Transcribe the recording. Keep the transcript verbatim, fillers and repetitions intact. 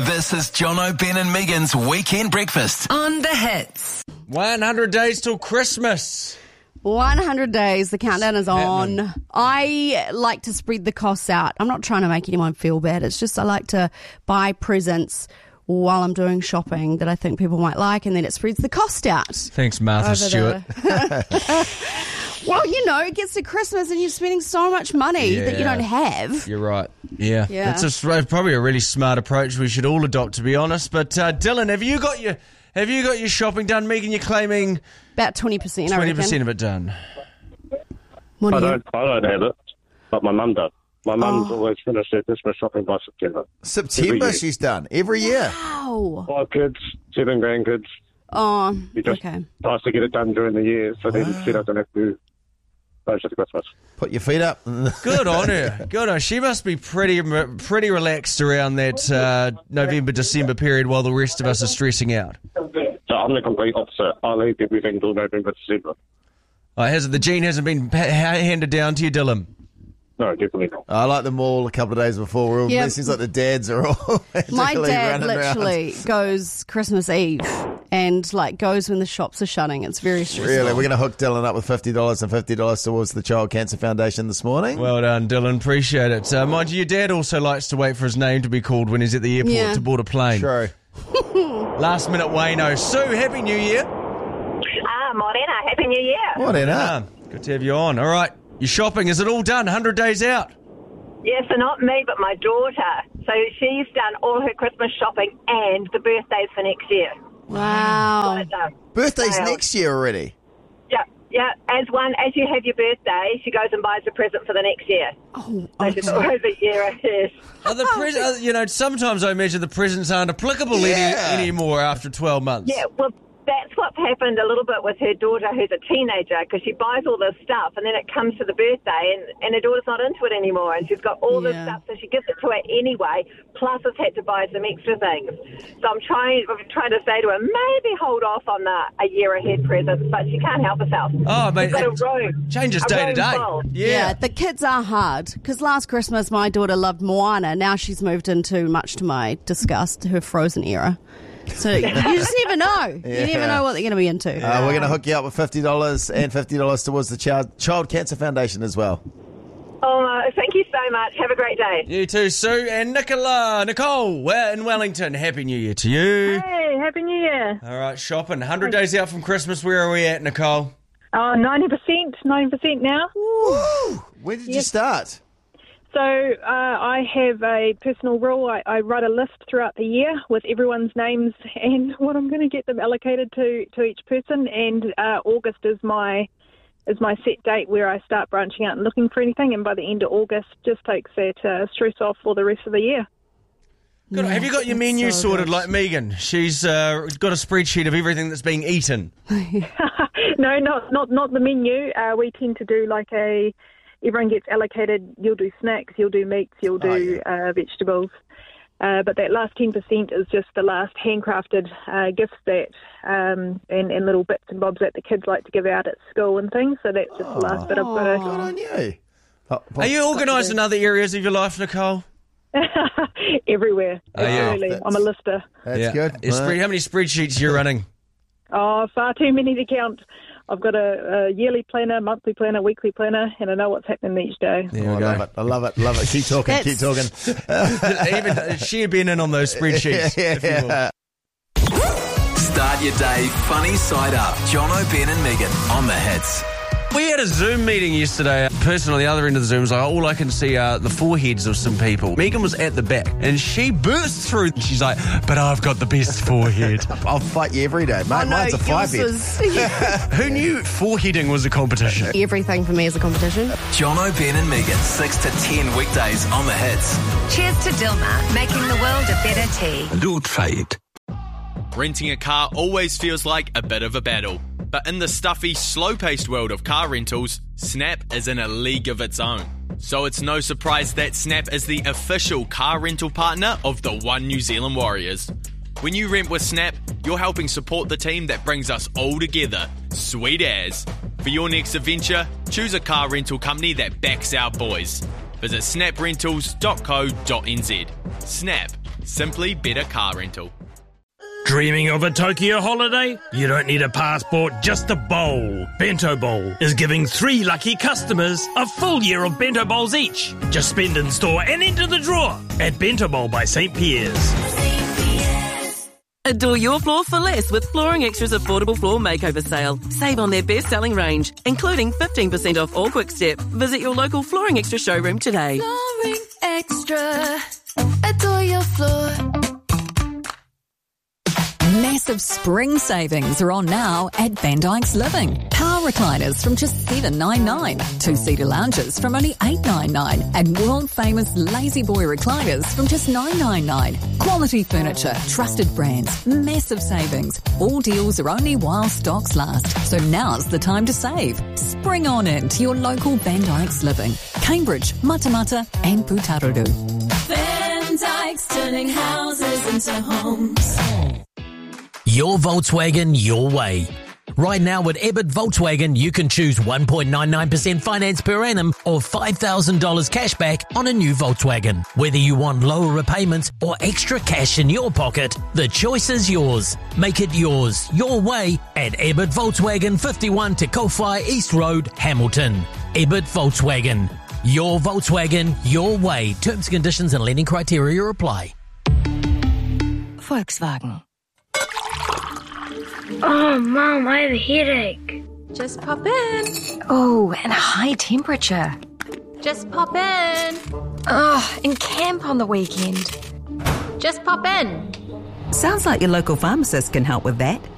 This is Jono, Ben and Megan's Weekend Breakfast on The Hits. one hundred days till Christmas. one hundred days, the countdown is on. Happening. I like to spread the costs out. I'm not trying to make anyone feel bad. It's just I like to buy presents while I'm doing shopping that I think people might like, and then it spreads the cost out. Thanks, Martha over Stewart. the- Well, you know, it gets to Christmas and you're spending so much money that you Yeah. don't have. You're right. Yeah. Yeah. That's a, s- probably a really smart approach we should all adopt, to be honest. But uh, Dylan, have you got your have you got your shopping done? Megan, you're claiming About twenty percent, I twenty reckon. percent of it done. What I do you? don't, I don't have it, but my mum does. My mum's Oh. always finished her Christmas shopping by September. September Every year. she's done. Every year. Wow. Five kids, seven grandkids. Oh, You just okay. nice to get it done during the year, so then she doesn't have to close to Christmas. Put your feet up. Good on her. Good on her. She must be pretty pretty relaxed around that uh, November, December period while the rest of us are stressing out. So I'm the complete opposite. I leave everything till November, December. Oh, has the gene hasn't been pa- handed down to you, Dylan? No, definitely not. I like them all a couple of days before. We're all, Yeah. It seems like the dads are all My magically dad running around. literally goes Christmas Eve and like goes when the shops are shutting. It's very stressful. Really, we're going to hook Dylan up with fifty dollars and fifty dollars towards the Child Cancer Foundation this morning. Well done, Dylan. Appreciate it. Uh, mind you, your dad also likes to wait for his name to be called when he's at the airport Yeah. to board a plane. True. Last minute Wayno. Sue, Happy New Year. Ah, Morena, Happy New Year. What in Ah, good to have you on. All right. Your shopping, is it all done? one hundred days out? Yes, so not me, but my daughter. So she's done all her Christmas shopping and the birthdays for next year. Wow. Got it done. Birthday's Wow. next year already. Yeah, yeah. As one, as you have your birthday, she goes and buys a present for the next year. Oh, So she's always a year ahead. Are the pres- uh, you know, sometimes I imagine the presents aren't applicable Yeah. any, anymore after twelve months. Yeah, well, that's what's happened a little bit with her daughter, who's a teenager, because she buys all this stuff, and then it comes to the birthday, and, and her daughter's not into it anymore, and she's got all this Yeah. stuff, so she gives it to her anyway, plus has had to buy some extra things. So I'm trying, I'm trying to say to her, maybe hold off on the a year ahead presents, but she can't help herself. Oh, mate, She's got a it room. changes a day to room day. full. Yeah. Yeah. the kids are hard because last Christmas my daughter loved Moana. Now she's moved into, much to my disgust, her Frozen era. So you just never know. You never Yeah. know what they're going to be into. Uh, we're going to hook you up with fifty dollars and fifty dollars towards the Child, Child Cancer Foundation as well. Oh, uh, thank you so much. Have a great day. You too, Sue. And Nicola, Nicole, we're in Wellington. Happy New Year to you. Hey, Happy New Year. All right, shopping. one hundred days out from Christmas. Where are we at, Nicole? Oh, ninety percent, ninety percent now. Woo! When did you Yes. start? So uh, I have a personal rule. I, I write a list throughout the year with everyone's names and what I'm going to get them allocated to, to each person. And uh, August is my is my set date where I start branching out and looking for anything. And by the end of August, just takes that uh, stress off for the rest of the year. Good. Yeah, Have you got your that's menu so sorted good. like Megan? She's uh, got a spreadsheet of everything that's being eaten. No, not not not the menu. Uh, we tend to do like a. Everyone gets allocated. You'll do snacks, you'll do meats, you'll do Oh, uh, vegetables. Uh, but that last ten percent is just the last handcrafted uh, gifts that um, and, and little bits and bobs that the kids like to give out at school and things. So that's just the last bit I've got Good to... on you. Oh, Are you organised in other areas of your life, Nicole? Everywhere. Are you? Absolutely. I'm a lister. That's good. Is spread- how many spreadsheets are you running? Oh, far too many to count. I've got a, a yearly planner, monthly planner, weekly planner, and I know what's happening each day. There Oh, I we love go. it. I love it. Love it. Keep talking. Keep talking. Even uh, she had been in on those spreadsheets. if you will. Yeah. Start your day funny side up. Jono, Ben and Megan on The Hits. We had a Zoom meeting yesterday. A person on the other end of the Zoom was like, all I can see are the foreheads of some people. Megan was at the back and she burst through. She's like, but I've got the best forehead. I'll fight you every day, mate. Oh, no, Mine's a five yours head. was Who knew foreheading was a competition? everything for me is a competition. Jono, Ben and Megan, six to ten weekdays on The Hits. Cheers to Dilmah, making the world a better tea. Do try it. Renting a car always feels like a bit of a battle. But in the stuffy, slow-paced world of car rentals, Snap is in a league of its own. So it's no surprise that Snap is the official car rental partner of the One New Zealand Warriors. When you rent with Snap, you're helping support the team that brings us all together. Sweet as. For your next adventure, choose a car rental company that backs our boys. Visit snap rentals dot co dot n z. Snap. Simply Better Car Rental. Dreaming of a Tokyo holiday? You don't need a passport, just a bowl. Bento Bowl is giving three lucky customers a full year of Bento Bowls each. Just spend in store and enter the draw at Bento Bowl by Saint Pierre's. Adore your floor for less with Flooring Extra's affordable floor makeover sale. Save on their best-selling range, including fifteen percent off all Quickstep. Visit your local Flooring Extra showroom today. Flooring Extra. Adore your floor. Massive spring savings are on now at Van Dyke's Living. Car recliners from just seven dollars ninety-nine, two-seater lounges from only eight dollars ninety-nine, and world-famous Lazy Boy recliners from just nine dollars ninety-nine. Quality furniture, trusted brands, massive savings. All deals are only while stocks last, so now's the time to save. Spring on in to your local Van Dyke's Living. Cambridge, Matamata and Putaruru. Van Dyke's, turning houses into homes. Your Volkswagen, your way. Right now at Ebbett Volkswagen, you can choose one point nine nine percent finance per annum or five thousand dollars cash back on a new Volkswagen. Whether you want lower repayments or extra cash in your pocket, the choice is yours. Make it yours, your way at Ebbett Volkswagen, fifty-one Te Kowhai East Road, Hamilton. Ebbett Volkswagen. Your Volkswagen, your way. Terms, conditions and lending criteria apply. Volkswagen. Oh, Mom, I have a headache. Just pop in. Oh, and a high temperature. Just pop in. Oh, and camp on the weekend. Just pop in. Sounds like your local pharmacist can help with that.